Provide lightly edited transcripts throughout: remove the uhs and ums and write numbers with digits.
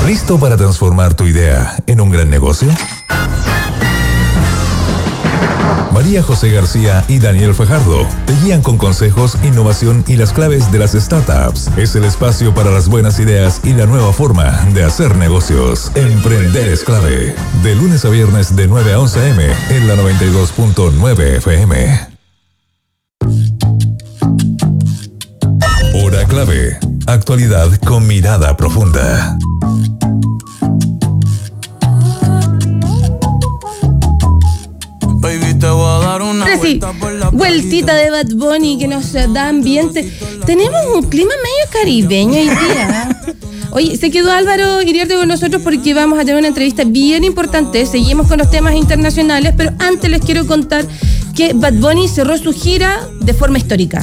¿Listo para transformar tu idea en un gran negocio? María José García y Daniel Fajardo te guían con consejos, innovación y las claves de las startups. Es el espacio para las buenas ideas y la nueva forma de hacer negocios. Emprender es clave. De lunes a viernes de 9 a 11 a.m. en la 92.9 FM. Hora clave. Actualidad con mirada profunda. Vueltita de Bad Bunny que nos da ambiente. Tenemos un clima medio caribeño hoy día. Oye, se quedó Álvaro Iriarte con nosotros porque vamos a tener una entrevista bien importante. Seguimos con los temas internacionales, pero antes les quiero contar que Bad Bunny cerró su gira de forma histórica.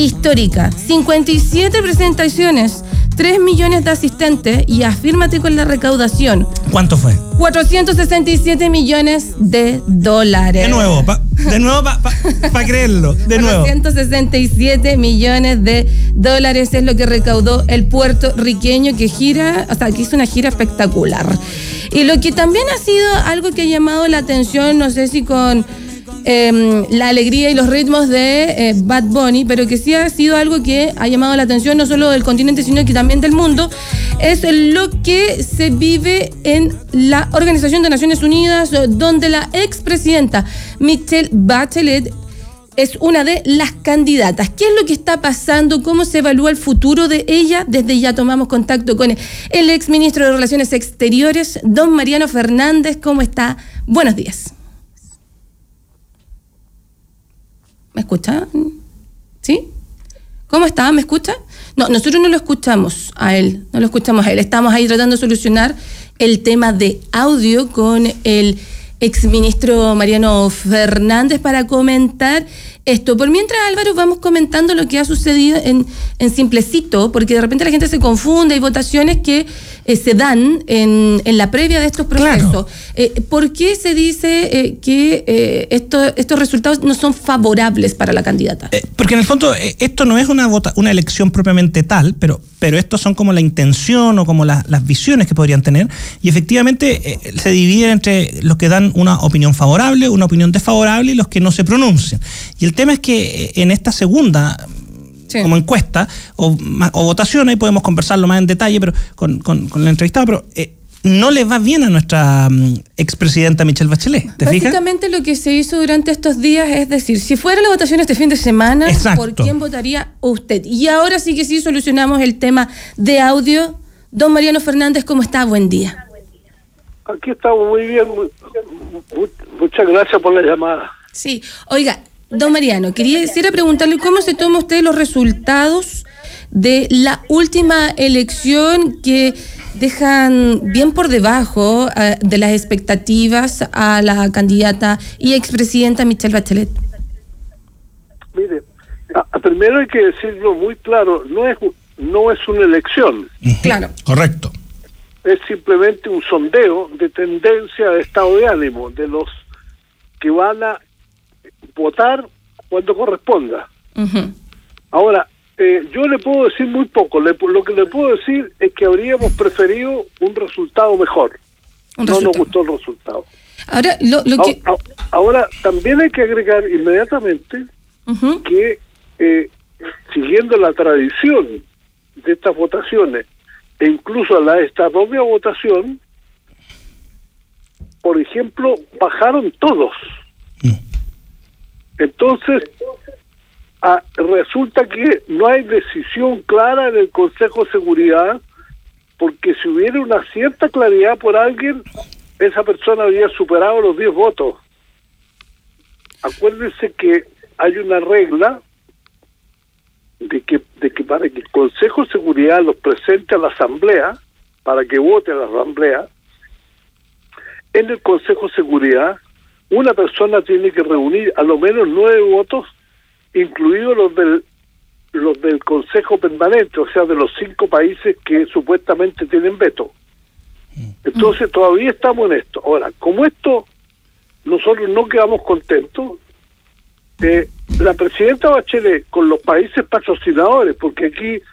57 presentaciones, 3 millones de asistentes y afírmate con la recaudación. ¿Cuánto fue? 467 millones de dólares. De nuevo, para creerlo, de nuevo. 467 millones de dólares es lo que recaudó el puertorriqueño que hizo una gira espectacular. Y lo que también ha sido algo que ha llamado la atención, no sé si con la alegría y los ritmos de Bad Bunny, pero que sí ha sido algo que ha llamado la atención no solo del continente, sino que también del mundo, es lo que se vive en la Organización de Naciones Unidas, donde la expresidenta Michelle Bachelet es una de las candidatas. ¿Qué es lo que está pasando? ¿Cómo se evalúa el futuro de ella? Desde ya tomamos contacto con el exministro de Relaciones Exteriores, don Mariano Fernández. ¿Cómo está? Buenos días. ¿Me escucha? ¿Sí? ¿Cómo está? ¿Me escucha? No, nosotros no lo escuchamos a él. Estamos ahí tratando de solucionar el tema de audio con el exministro Mariano Fernández para comentar esto. Por mientras, Álvaro, vamos comentando lo que ha sucedido en simplecito, porque de repente la gente se confunde, hay votaciones que se dan en la previa de estos procesos. Claro. ¿Por qué se dice que estos resultados no son favorables para la candidata? Porque en el fondo esto no es una elección propiamente tal, pero estos son como la intención o como las visiones que podrían tener, y efectivamente se dividen entre los que dan una opinión favorable, una opinión desfavorable y los que no se pronuncian. Y el tema es que en esta segunda, sí, como encuesta o votación, ahí podemos conversarlo más en detalle, pero con el entrevistado, pero no le va bien a nuestra expresidenta Michelle Bachelet. ¿Te fijas? Básicamente lo que se hizo durante estos días es decir, si fuera la votación este fin de semana, exacto, ¿por quién votaría usted? Y ahora sí que sí solucionamos el tema de audio. Don Mariano Fernández, ¿cómo está? Buen día. Aquí estamos muy bien. Muchas gracias por la llamada. Sí, oiga, don Mariano, quisiera preguntarle cómo se toma usted los resultados de la última elección que dejan bien por debajo de las expectativas a la candidata y expresidenta Michelle Bachelet. Mire, primero hay que decirlo muy claro, no es una elección. Claro. Correcto. Es simplemente un sondeo de tendencia de estado de ánimo de los que van a votar cuando corresponda. Uh-huh. Ahora, yo le puedo decir muy poco. Lo que le puedo decir es que habríamos preferido un resultado mejor. No nos gustó el resultado. Ahora, también hay que agregar inmediatamente, uh-huh, que siguiendo la tradición de estas votaciones, e incluso esta propia votación, por ejemplo, bajaron todos. Entonces, resulta que no hay decisión clara en el Consejo de Seguridad, porque si hubiera una cierta claridad por alguien, esa persona habría superado los 10 votos. Acuérdense que hay una regla de que para que el Consejo de Seguridad los presente a la Asamblea, para que vote a la Asamblea, en el Consejo de Seguridad una persona tiene que reunir a lo menos 9 votos, incluidos los del Consejo Permanente, o sea, de los 5 países que supuestamente tienen veto. Entonces todavía estamos en esto. Ahora, como esto nosotros no quedamos contentos, la presidenta Bachelet con los países patrocinadores, porque aquí